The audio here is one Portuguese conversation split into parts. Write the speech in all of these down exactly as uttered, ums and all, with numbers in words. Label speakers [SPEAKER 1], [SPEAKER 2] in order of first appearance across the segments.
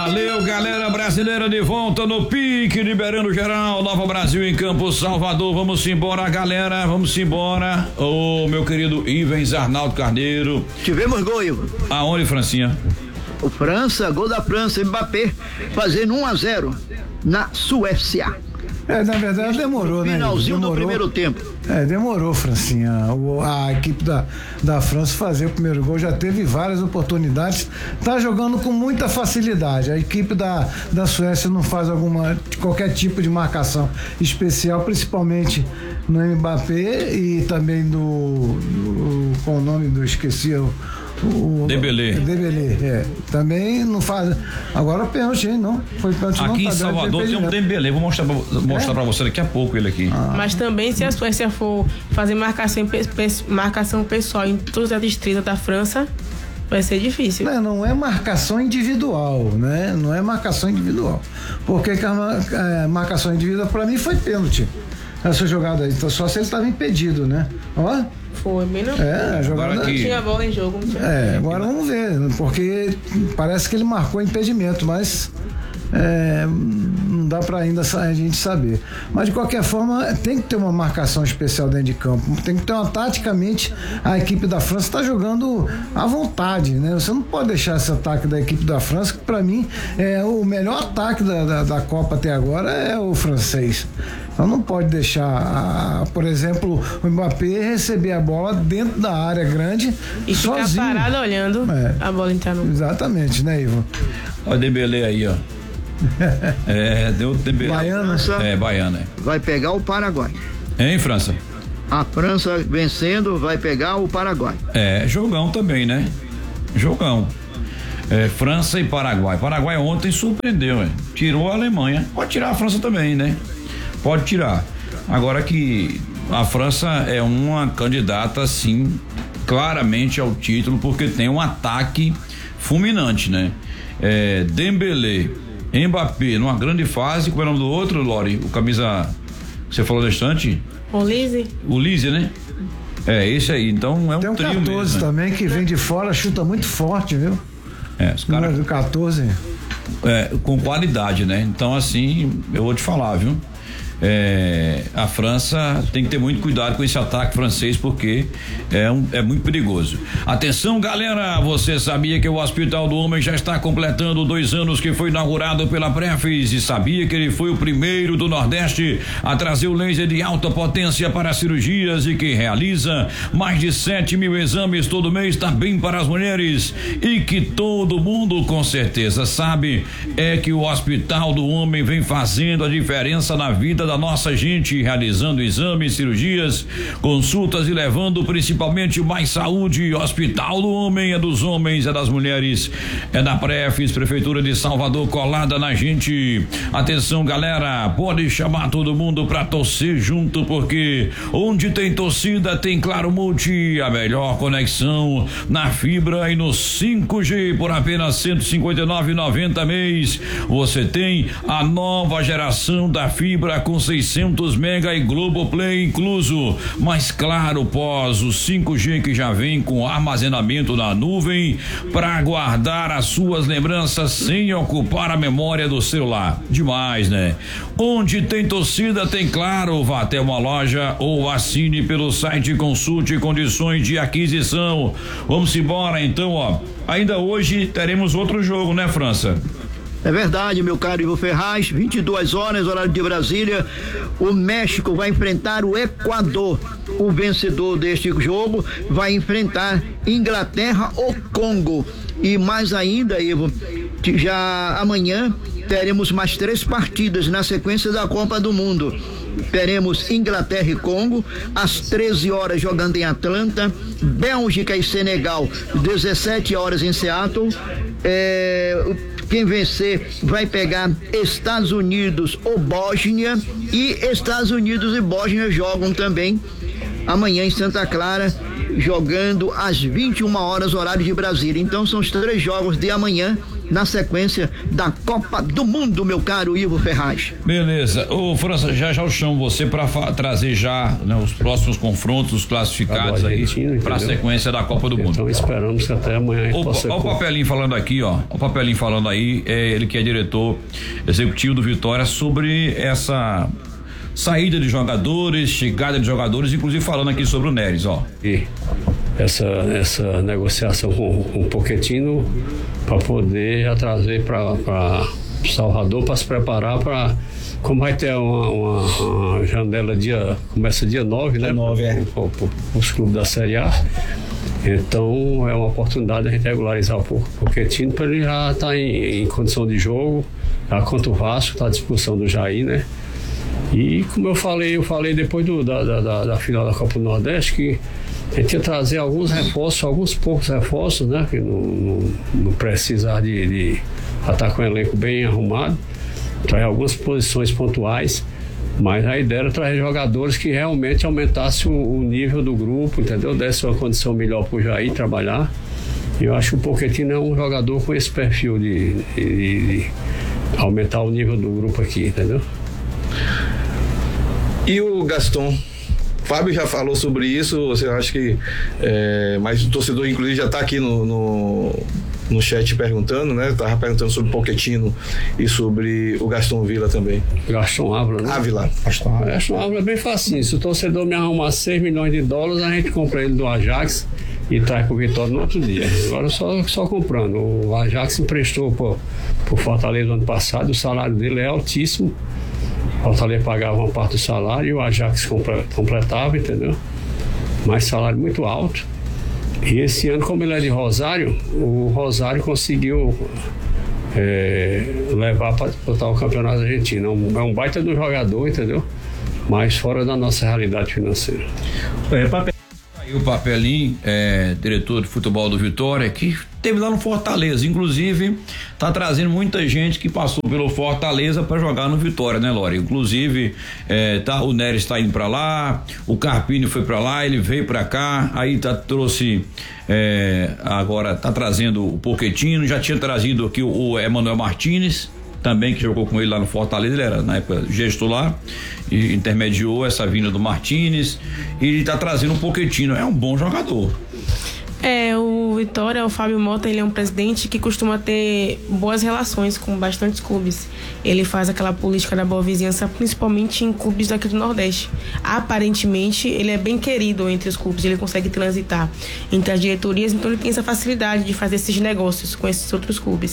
[SPEAKER 1] Valeu, galera brasileira de volta no pique, liberando geral, Nova Brasil em Campos, Salvador. Vamos embora, galera, vamos embora. Ô, oh, meu querido Ivens Arnaldo Carneiro.
[SPEAKER 2] Tivemos gol, Ivo.
[SPEAKER 1] Aonde, Francinha?
[SPEAKER 2] O França, gol da França, Mbappé, fazendo um a zero na Suécia.
[SPEAKER 3] É, na verdade demorou, né?
[SPEAKER 2] Finalzinho
[SPEAKER 3] demorou,
[SPEAKER 2] do primeiro tempo.
[SPEAKER 3] É, demorou, Francinha. O, a equipe da, da França fazer o primeiro gol, já teve várias oportunidades, tá jogando com muita facilidade. A equipe da, da Suécia não faz alguma, qualquer tipo de marcação especial, principalmente no Mbappé e também do, do com o nome do, esqueci o O
[SPEAKER 1] Dembélé.
[SPEAKER 3] Dembélé, é. Também não faz. Agora pênalti, hein? Não. Foi pênalti.
[SPEAKER 1] Aqui
[SPEAKER 3] não,
[SPEAKER 1] em Salvador tem um Dembélé. Vou mostrar, pra, mostrar é? pra você daqui a pouco ele aqui.
[SPEAKER 4] Ah. Mas também, se a Suécia for fazer marcação, marcação pessoal em todos os distritos da França, vai ser difícil.
[SPEAKER 3] Não, não é marcação individual, né? Não é marcação individual. Porque a marcação individual, pra mim, foi pênalti. Essa jogada aí. Então, só se ele estava impedido, né? Ó.
[SPEAKER 4] Foi, menos.
[SPEAKER 3] É, a jogada.
[SPEAKER 4] Não tinha bola em jogo. Não tinha.
[SPEAKER 3] É, agora vamos ver, porque parece que ele marcou impedimento, mas é, não dá para ainda a gente saber. Mas de qualquer forma, tem que ter uma marcação especial dentro de campo. Tem que ter uma taticamente. A equipe da França está jogando à vontade, né? Você não pode deixar esse ataque da equipe da França, que para mim é o melhor ataque da, da, da Copa até agora é o francês. Então não pode deixar, a, por exemplo, o Mbappé receber a bola dentro da área grande
[SPEAKER 4] e
[SPEAKER 3] sozinho.
[SPEAKER 4] Ficar parado olhando é. a bola entrar no...
[SPEAKER 3] Exatamente, né, Ivo?
[SPEAKER 1] Olha o Dembélé aí, ó. É, deu Dembélé.
[SPEAKER 3] Baiana.
[SPEAKER 1] É, Baiana.
[SPEAKER 2] Vai pegar o Paraguai.
[SPEAKER 1] Hein, França?
[SPEAKER 2] A França vencendo vai pegar o Paraguai.
[SPEAKER 1] É, jogão também, né? Jogão. É, França e Paraguai. Paraguai ontem surpreendeu, hein? Tirou a Alemanha. Pode tirar a França também, né? Pode tirar. Agora que a França é uma candidata, sim, claramente ao título, porque tem um ataque fulminante, né? É, Dembélé, Mbappé, numa grande fase. Como é o nome do outro, Lori? O camisa que você falou distante?
[SPEAKER 4] O Lise.
[SPEAKER 1] O Lise, né? É, esse aí. Então é um
[SPEAKER 3] tem um
[SPEAKER 1] trio
[SPEAKER 3] catorze
[SPEAKER 1] mesmo, né?
[SPEAKER 3] também, que vem de fora, chuta muito forte, viu?
[SPEAKER 1] É, os caras.
[SPEAKER 3] Do catorze.
[SPEAKER 1] É, com qualidade, né? Então, assim, eu vou te falar, viu? É, a França tem que ter muito cuidado com esse ataque francês, porque é, um, é muito perigoso. Atenção, galera, você sabia que o Hospital do Homem já está completando dois anos que foi inaugurado pela Prefis, e sabia que ele foi o primeiro do Nordeste a trazer o laser de alta potência para cirurgias e que realiza mais de sete mil exames todo mês também para as mulheres, e que todo mundo com certeza sabe é que o Hospital do Homem vem fazendo a diferença na vida da nossa gente, realizando exames, cirurgias, consultas e levando principalmente mais saúde. Hospital do Homem é dos homens, é das mulheres, é da Prefis, Prefeitura de Salvador, colada na gente. Atenção, galera, pode chamar todo mundo pra torcer junto, porque onde tem torcida tem Claro Multi, a melhor conexão na fibra e no cinco G por apenas cento e cinquenta e nove reais e noventa centavos mês. Você tem a nova geração da fibra com seiscentos mega e Globoplay incluso, mas claro, pós o cinco G que já vem com armazenamento na nuvem para guardar as suas lembranças sem ocupar a memória do celular. Demais, né? Onde tem torcida tem Claro. Vá até uma loja ou assine pelo site, consulte condições de aquisição. Vamos embora então, ó. Ainda hoje teremos outro jogo, né, França?
[SPEAKER 2] É verdade, meu caro Ivo Ferraz, vinte e duas horas, horário de Brasília, o México vai enfrentar o Equador. O vencedor deste jogo vai enfrentar Inglaterra ou Congo. E mais ainda, Ivo, já amanhã teremos mais três partidas na sequência da Copa do Mundo. Teremos Inglaterra e Congo às treze horas jogando em Atlanta, Bélgica e Senegal dezessete horas em Seattle. É, quem vencer vai pegar Estados Unidos ou Bósnia, e Estados Unidos e Bósnia jogam também amanhã em Santa Clara. jogando às vinte e uma horas, horário de Brasília. Então são os três jogos de amanhã na sequência da Copa do Mundo, meu caro Ivo Ferraz.
[SPEAKER 1] Beleza. Ô, França, já já eu chamo você para trazer já, né, os próximos confrontos classificados aí para a sequência da Copa do Mundo.
[SPEAKER 5] Então esperamos que até amanhã a gente
[SPEAKER 1] o,
[SPEAKER 5] possa...
[SPEAKER 1] Ó o papelinho falando aqui, ó. O papelinho falando aí, é ele que é diretor executivo do Vitória, sobre essa saída de jogadores, chegada de jogadores, inclusive falando aqui sobre o Neres, ó.
[SPEAKER 5] E essa, essa negociação com, com o Pochettino para poder já trazer para Salvador para se preparar para, como vai ter uma, uma, uma janela dia, começa dia nove, né? nove, é. Para os clubes da Série A. Então é uma oportunidade de a gente regularizar o Pochettino para ele já estar tá em, em condição de jogo, já contra o Vasco, está à disposição do Jair, né? E como eu falei, eu falei depois do, da, da, da final da Copa do Nordeste que a gente ia trazer alguns reforços, alguns poucos reforços, né? Que não, não, não precisar de, de estar com o elenco bem arrumado, trazer algumas posições pontuais, mas a ideia era trazer jogadores que realmente aumentassem o, o nível do grupo, entendeu? Desse uma condição melhor para o Jair trabalhar. E eu acho que o Pochettino é um jogador com esse perfil de, de, de aumentar o nível do grupo aqui, entendeu?
[SPEAKER 6] E o Gaston? Fábio já falou sobre isso, você acha que é, mas o torcedor inclusive já está aqui no, no, no chat perguntando, né? Tava perguntando sobre o Pochettino e sobre o Gaston Villa também.
[SPEAKER 5] Gaston Ávila, né?
[SPEAKER 6] Ávila.
[SPEAKER 5] Gaston Ávila. Gaston Ávila é bem facinho. Se o torcedor me arrumar seis milhões de dólares, a gente compra ele do Ajax e traz pro Vitória no outro dia. Agora só, só comprando. O Ajax emprestou pro, pro Fortaleza no ano passado, o salário dele é altíssimo. O Fortaleza pagava uma parte do salário e o Ajax completava, entendeu? Mas salário muito alto. E esse ano, como ele é de Rosário, o Rosário conseguiu é, levar para disputar o campeonato argentino. É um, é um baita do jogador, entendeu? Mas fora da nossa realidade financeira.
[SPEAKER 1] É, papel... Aí o papelinho, é, diretor de futebol do Vitória, que teve lá no Fortaleza, inclusive tá trazendo muita gente que passou pelo Fortaleza para jogar no Vitória, né, Lore? Inclusive é, tá, o Neres tá indo para lá, o Carpini foi para lá, ele veio para cá, aí tá, trouxe é, agora tá trazendo o Pochettino, já tinha trazido aqui o, o Emanuel Martínez também, que jogou com ele lá no Fortaleza, ele era na época gestor lá e intermediou essa vinda do Martínez, e ele tá trazendo um Pochettino, é um bom jogador.
[SPEAKER 4] É, o Vitória, o Fábio Mota, ele é um presidente que costuma ter boas relações com bastantes clubes. Ele faz aquela política da boa vizinhança, principalmente em clubes daqui do Nordeste. Aparentemente, ele é bem querido entre os clubes, ele consegue transitar entre as diretorias, então ele tem essa facilidade de fazer esses negócios com esses outros clubes.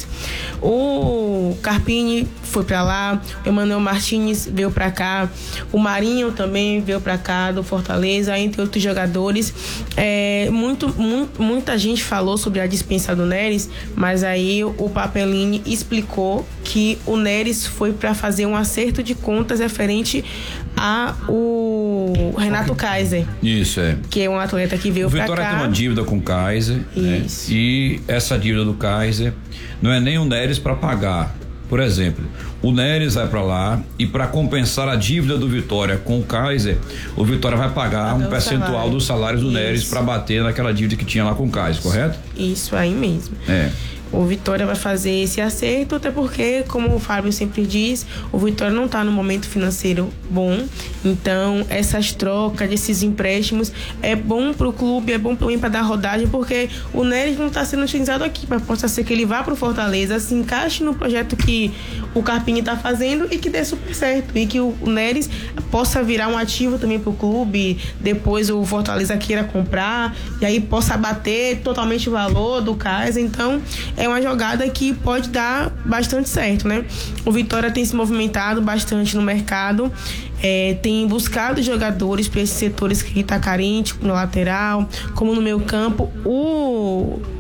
[SPEAKER 4] O Carpini foi pra lá, o Emanuel Martínez veio pra cá, o Marinho também veio pra cá, do Fortaleza, entre outros jogadores. É, muito, muito muita gente falou sobre a dispensa do Neres, mas aí o Papelini explicou que o Neres foi para fazer um acerto de contas referente a o Renato Kaiser.
[SPEAKER 1] Isso, é.
[SPEAKER 4] Que é um atleta que veio para cá.
[SPEAKER 1] O Vitória tem uma dívida com o Kaiser,
[SPEAKER 4] Isso.
[SPEAKER 1] Né? E essa dívida do Kaiser não é nem o Neres para pagar. Por exemplo, o Neres vai para lá e para compensar a dívida do Vitória com o Kaiser, o Vitória vai pagar um percentual salário. dos salários do Isso. Neres para bater naquela dívida que tinha lá com o Kaiser, correto?
[SPEAKER 4] Isso aí mesmo.
[SPEAKER 1] É.
[SPEAKER 4] O Vitória vai fazer esse acerto, até porque, como o Fábio sempre diz, o Vitória não está no momento financeiro bom. Então, essas trocas, esses empréstimos, é bom para o clube, é bom também para dar rodagem, porque o Neres não está sendo utilizado aqui, mas possa ser que ele vá para o Fortaleza, se encaixe no projeto que o Carpini está fazendo e que dê super certo. E que o Neres possa virar um ativo também para o clube, depois o Fortaleza queira comprar, e aí possa abater totalmente o valor do Kaiser. Então, é uma jogada que pode dar bastante certo, né? O Vitória tem se movimentado bastante no mercado, é, tem buscado jogadores para esses setores que está carente, no lateral, como no meio campo. O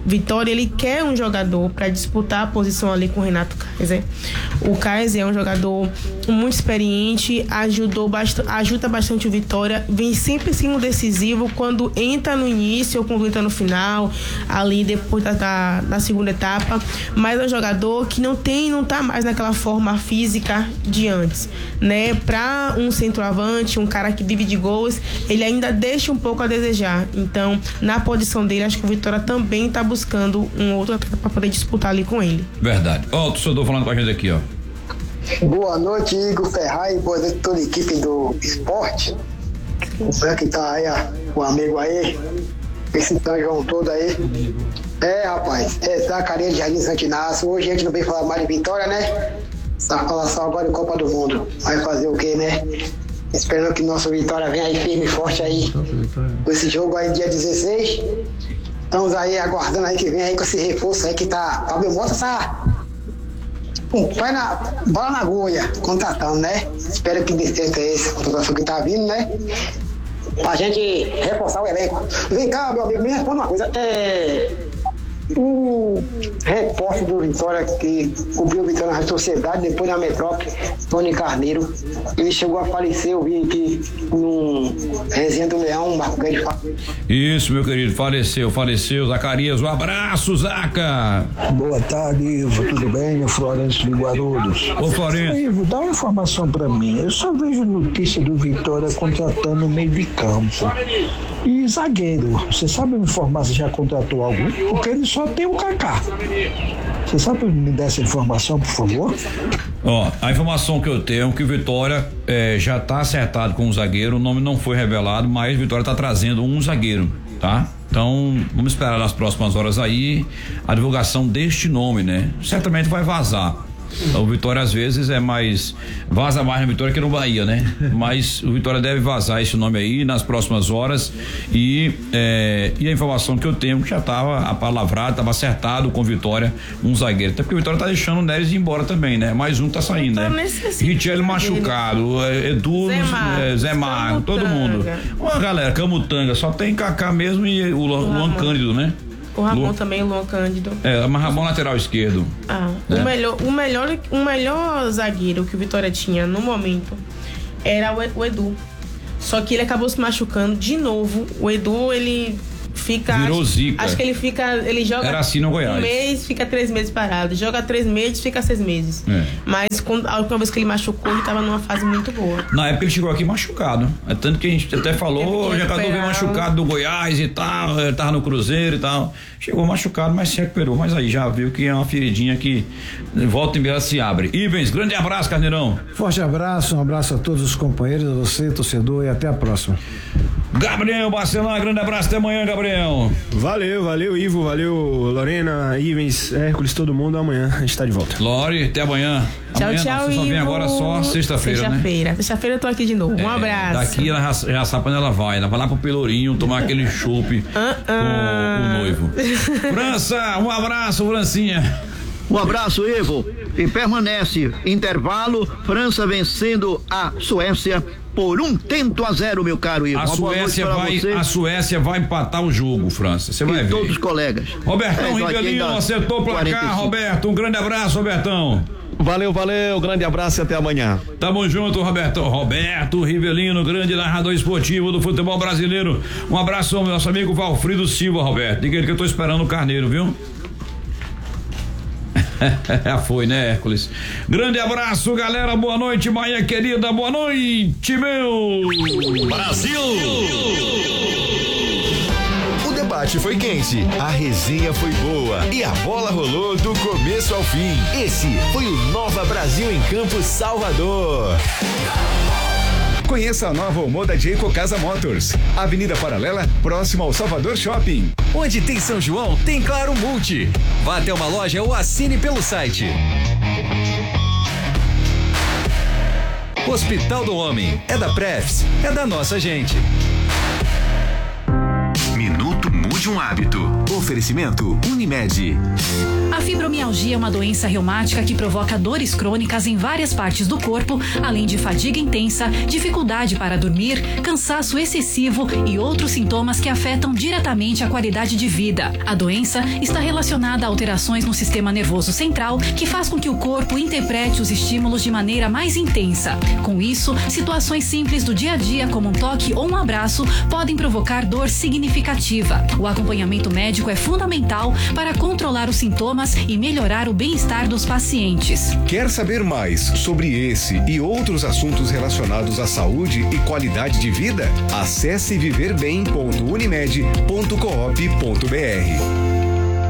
[SPEAKER 4] Vitória, ele quer um jogador para disputar a posição ali com o Renato Kaiser. O Kaiser é um jogador muito experiente, ajudou bast- ajuda bastante o Vitória, vem sempre sendo decisivo quando entra no início ou quando entra no final, ali depois da, da, da segunda etapa, mas é um jogador que não tem, não tá mais naquela forma física de antes, né? Para um centroavante, um cara que vive de gols, ele ainda deixa um pouco a desejar. Então, na posição dele, acho que o Vitória também tá buscando um outro atleta para poder disputar ali com ele.
[SPEAKER 1] Verdade. Ó, o torcedor falando com a gente aqui, ó.
[SPEAKER 7] Boa noite, Igor Ferraz, boa noite toda a equipe do esporte. O que tá aí, o amigo aí, esse São João todo aí. É, rapaz, é Zacaria de Jardim Santo Inácio. Hoje a gente não veio falar mais de Vitória, né? Só falar só agora de Copa do Mundo. Vai fazer o quê, né? Esperando que nosso Vitória venha aí firme e forte aí. Com esse jogo aí, dia dezesseis. Estamos aí aguardando aí que vem aí com esse reforço aí que tá. Fábio Mota tá. Um pé na. Bola na agulha, contratando, né? Espero que dê certo essa contratação que tá vindo, né? Pra gente reforçar o elenco. Vem cá, meu amigo, me responda uma coisa. É. O repórter do Vitória que cobriu o Vitória na Sociedade, depois na Metrópole, Tony Carneiro, ele chegou a falecer, eu vi aqui no Resenha do Leão, um Marco Grande.
[SPEAKER 1] Isso, meu querido, faleceu, faleceu. Zacarias, um abraço, Zaca.
[SPEAKER 8] Boa tarde, Ivo, tudo bem? Eu Florencio de Guarulhos.
[SPEAKER 1] Ô, Florencio.
[SPEAKER 8] Ivo, dá uma informação pra mim. Eu só vejo notícia do Vitória contratando meio de campo. E zagueiro, você sabe me informar se já contratou algum? Porque ele só tem o Kaká. Você sabe me dar essa informação, por favor?
[SPEAKER 1] Ó, a informação que eu tenho é que o Vitória é, já tá acertado com um zagueiro, o nome não foi revelado, mas o Vitória tá trazendo um zagueiro, tá? Então, vamos esperar nas próximas horas aí a divulgação deste nome, né? Certamente vai vazar. O Vitória às vezes é mais, vaza mais na Vitória que no Bahia, né? Mas o Vitória deve vazar esse nome aí nas próximas horas e, é, e a informação que eu tenho que já estava apalavrado, estava acertado com Vitória um zagueiro, até porque o Vitória tá deixando o Neres ir embora também, né? Mais um tá saindo, né? Richelli machucado, Edu, Zé Marco, é, Zé Marco todo mundo. Ó, galera, Camutanga, só tem Kaká mesmo e o Luan Cândido, né?
[SPEAKER 4] O Ramon Lu... também, o Luan Cândido.
[SPEAKER 1] É, mas Ramon lateral esquerdo.
[SPEAKER 4] Ah,
[SPEAKER 1] né?
[SPEAKER 4] o, melhor, o, melhor, o melhor zagueiro que o Vitória tinha no momento era o Edu. Só que ele acabou se machucando de novo. O Edu, ele fica.
[SPEAKER 1] Virou zica.
[SPEAKER 4] Acho que ele fica. Ele joga
[SPEAKER 1] Era assim no Goiás.
[SPEAKER 4] Um mês, fica três meses parado. Joga três meses, fica seis meses.
[SPEAKER 1] É.
[SPEAKER 4] Mas quando, a última vez que ele machucou, ele tava numa fase muito boa.
[SPEAKER 1] Na época ele chegou aqui machucado. É tanto que a gente até falou, já acabou bem machucado do Goiás e tal, ele tava no Cruzeiro e tal. Chegou machucado, mas se recuperou. Mas aí já viu que é uma feridinha que volta e meia se abre. Ivens, grande abraço, Carneirão.
[SPEAKER 3] Forte abraço, um abraço a todos os companheiros, a você, torcedor, e até a próxima.
[SPEAKER 1] Gabriel Barcelona, grande abraço, até amanhã, Gabriel.
[SPEAKER 9] Valeu, valeu, Ivo, valeu, Lorena, Ivens, Hércules, todo mundo. Amanhã a gente tá de volta.
[SPEAKER 1] Lore, até amanhã.
[SPEAKER 4] Tchau,
[SPEAKER 1] amanhã
[SPEAKER 4] tchau,
[SPEAKER 1] não, você só vem
[SPEAKER 4] Ivo.
[SPEAKER 1] agora só sexta-feira,
[SPEAKER 4] Sexta-feira.
[SPEAKER 1] né?
[SPEAKER 4] Sexta-feira eu tô aqui de novo. Um
[SPEAKER 1] é,
[SPEAKER 4] abraço.
[SPEAKER 1] Daqui ela já, já sabe onde ela vai. Ela vai lá pro Pelourinho tomar aquele chopp
[SPEAKER 4] uh, uh.
[SPEAKER 1] com o noivo. França, um abraço, Francinha.
[SPEAKER 2] Um abraço, Ivo. E permanece intervalo, França vencendo a Suécia por um tento a zero, meu caro Ivo.
[SPEAKER 1] A Suécia vai, a Suécia vai empatar o jogo, França. Você vai ver.
[SPEAKER 2] Todos os colegas.
[SPEAKER 1] Robertão
[SPEAKER 2] é,
[SPEAKER 1] Rivelino acertou o placar, Roberto. Um grande abraço, Robertão.
[SPEAKER 6] Valeu, valeu, grande abraço e até amanhã.
[SPEAKER 1] Tamo junto, Roberto. Roberto Rivelino, grande narrador esportivo do futebol brasileiro. Um abraço ao nosso amigo Valfrido Silva, Roberto. Diga ele que eu tô esperando o Carneiro, viu? Já foi, né, Hércules? Grande abraço, galera. Boa noite, Maia querida. Boa noite, meu
[SPEAKER 10] Brasil! O debate foi quente, a resenha foi boa e a bola rolou do começo ao fim. Esse foi o Nova Brasil em Campo Salvador.
[SPEAKER 11] Conheça a nova Omoda Jayco Casa Motors, Avenida Paralela, próximo ao Salvador Shopping.
[SPEAKER 12] Onde tem São João, tem Claro Multi. Vá até uma loja ou assine pelo site. Hospital do Homem, é da Prefs, é da nossa gente.
[SPEAKER 10] Minuto Mude um Hábito. Oferecimento Unimed.
[SPEAKER 13] A fibromialgia é uma doença reumática que provoca dores crônicas em várias partes do corpo, além de fadiga intensa, dificuldade para dormir, cansaço excessivo e outros sintomas que afetam diretamente a qualidade de vida. A doença está relacionada a alterações no sistema nervoso central, que faz com que o corpo interprete os estímulos de maneira mais intensa. Com isso, situações simples do dia a dia, como um toque ou um abraço, podem provocar dor significativa. O acompanhamento médico é fundamental para controlar os sintomas e melhorar o bem-estar dos pacientes.
[SPEAKER 11] Quer saber mais sobre esse e outros assuntos relacionados à saúde e qualidade de vida? Acesse viver bem ponto unimed ponto coop ponto br.